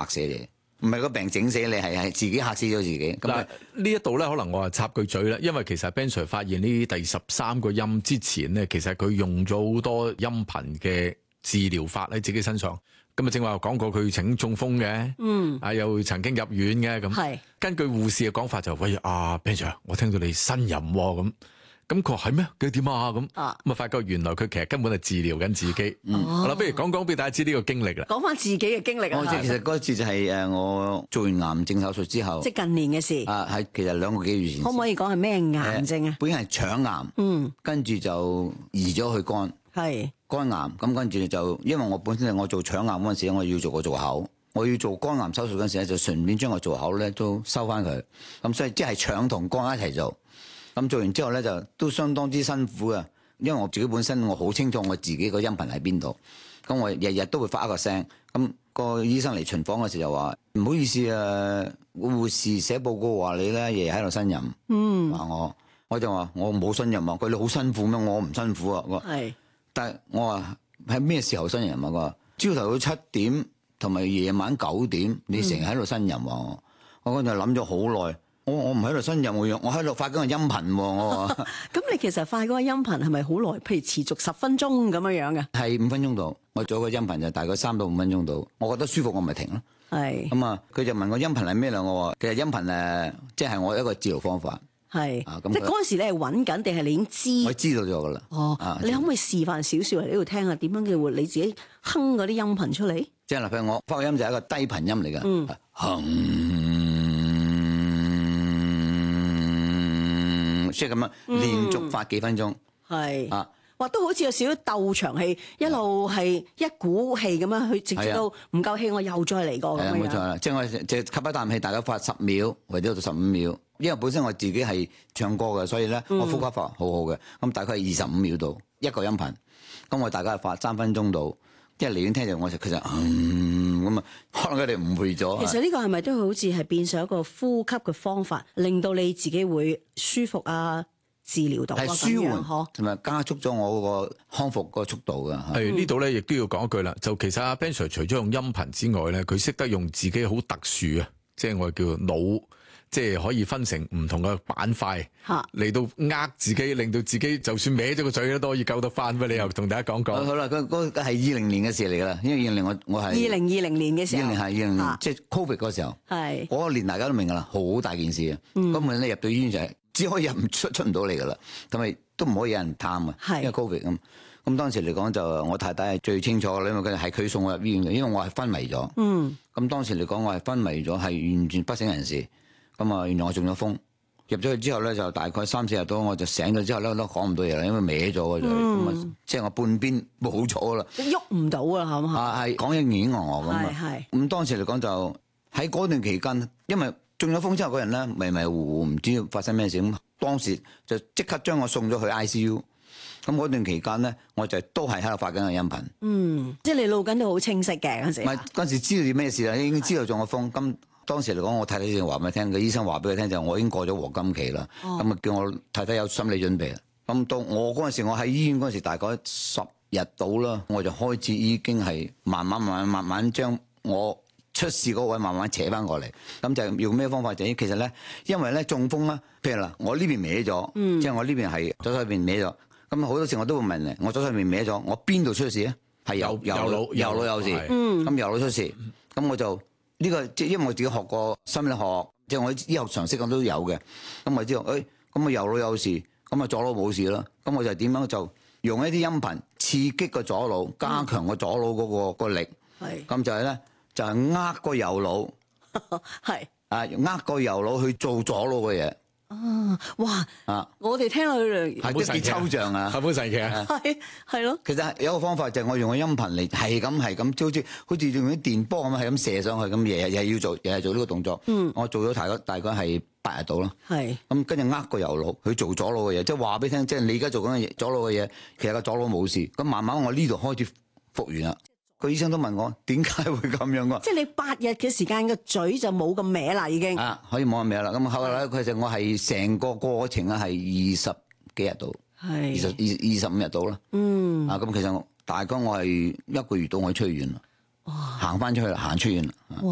嚇死你，唔係個病整死你，係自己嚇死咗自己。咁嗱呢一度咧，可能我係插句嘴啦，因為其實 Ben Sir 發現呢第13個音之前咧，其實佢用咗好多音頻嘅治療法喺自己身上。咁啊，正話講過佢曾經中風嘅，又曾經入院嘅咁。 係根據護士嘅講法就喂Ben Sir，我聽到你呻吟喎咁佢話係咩？佢點啊咁？咁啊發覺原來佢其實根本係治療緊自己。好啦，不如講俾大家知呢個經歷啦。 講翻自己嘅經歷啊！ 其實嗰次就係我做完癌症手術之後， 即係近年嘅事。 係其實2個幾月前。 可唔可以講係咩癌症啊？ 本身係腸癌，跟住就移咗去肝。 係肝癌，咁跟住就因為我本身係我做腸癌嗰陣時，我要做個做口，我要做肝癌手術嗰陣時咧，就順便將個做口咧都收翻佢，咁所以即係腸同肝一齊做。咁做完之後咧就都相當之辛苦嘅，因為我自己本身我好清楚我自己個音頻喺邊度，咁我日日都會發一個聲。咁個醫生嚟巡房嗰時就話唔好意思啊，護士寫報告話你咧日日喺度呻吟，話我就話我冇呻吟啊，佢哋好辛苦咩？我唔辛苦啊。但係我話喺咩時候呻吟啊？佢話朝頭早7點同埋夜晚9點，你成日喺度呻吟喎。我嗰陣諗咗好耐，我唔喺度呻吟，我喺度發緊個音頻喎。我話咁你其實發嗰個音頻係咪好耐？譬如持續10分鐘咁樣嘅？ 係5分鐘度，我做個音頻就大概3到5分鐘度。我覺得舒服，我咪停咯。 係咁啊，佢就問我音頻係咩啦？我話其實音頻即係我一個治療方法。 係，即係嗰陣時你係揾緊定係你已經知？ 我知道咗噶啦。 你可唔可以示範少少嚟呢度聽下點樣嘅會你自己哼嗰啲音頻出嚟？ 即係譬如我發個音就係一個低頻音嚟嘅，即係咁樣連續發幾分鐘。 係哇，都好似有少少鬥長氣，一路係一股氣咁樣去，直至到唔夠氣，我又再嚟過咁樣。 冇錯啦，即係我即係吸一啖氣，大家發10秒或者到15秒。因為本身我自己係唱歌嘅，所以咧我呼吸法好好嘅。咁大概係25秒度一個音頻，咁我大家係發3分鐘度。即係離遠聽就我其實咁啊，可能佢哋誤會咗。 其實呢個係咪都好似係變成一個呼吸嘅方法，令到你自己會舒服啊？治療到係舒緩，同埋加速咗我嗰個康復個速度㗎。 係呢度咧，亦都要講一句啦。就其實阿 Ben Sir 除咗用音頻之外咧，佢識得用自己好特殊啊，即係我哋叫做腦，即係可以分成唔同嘅板塊嚟到自己，令到自己就算歪咗個嘴都可以救得翻。你又同大家講講。 好啦，嗰個係2020年嘅事嚟㗎啦，因為2020我係 2020年嘅時候 ，2020年即係 Covid 嗰時候，係嗰個年大家都明㗎啦，好大件事啊。咁咪咧入到醫院就係只可以出唔到嚟㗎啦，同埋都唔可以有人探啊，因為 Covid 咁。咁當時嚟講就我太太係最清楚啦，因為佢送我入醫院嘅，因為我係昏迷咗。咁當時嚟講我係昏迷咗，係完全不省人事。咁啊，原來我中咗風，入咗去之後咧就大概3-4日到，我就醒咗之後咧都講唔到嘢啦，因為歪咗個嘴，咁啊即係我半邊冇咗啦， 喐唔到啦，係嘛？ 係講嘢咿咿噏噏咁啊。咁當時嚟講就喺嗰段期間，因為中咗風之後嗰人咧迷迷糊糊唔知發生咩事，咁當時就即刻將我送咗去 ICU。咁嗰段期間咧，我就都係喺度發緊個音頻。 即係你腦筋都好清晰嘅嗰陣時。 唔係嗰陣時知道啲咩事啦，已經知道中咗風。咁當時嚟講，我太太就話俾佢聽，個醫生話俾佢聽就我已經過咗黃金期啦。咁啊叫我太太有心理準備。咁到我嗰陣時，我喺醫院嗰陣時大概10日到啦，我就開始已經係慢慢將我出事嗰位慢慢扯翻過嚟。咁就用咩方法？就其實咧，因為咧中風啦，譬如嗱，我呢邊歪咗，即係我呢邊係左手邊歪咗。咁好多時我都會問你，我左手邊歪咗，我邊度出事咧？係右腦有事。咁右腦出事，咁我就呢個即係因為我自己學過心理學，即係我醫學常識咁都有嘅。咁我知道，咁我右腦有事，咁啊左腦冇事啦。咁我就點樣就用一啲音頻刺激個左腦，加強個左腦嗰個力。咁就係咧，就係呃個右腦，呃個右腦去做左腦嘅嘢。 哇！我哋聽落去係幾抽象啊， 係好神奇啊！ 係咯。 其實有一個方法就係我用個音頻嚟係咁，好似用啲電波咁係咁射上去，咁日日要做呢個動作。我做咗大概係8日到啦。咁跟住呃個右腦去做左腦嘅嘢，即係話俾你聽，即係你而家做緊嘅左腦嘅嘢，其實個左腦冇事。咁慢慢我呢度開始復原啦。個醫生都問我點解會咁樣㗎？ 即係你8日嘅時間個嘴就冇咁歪啦，已經。 可以冇咁歪啦。咁後來佢就我係成個過程係20幾日到，25日到啦。咁其實大概我係1個月到我出院啦，行翻出去啦，行出院啦。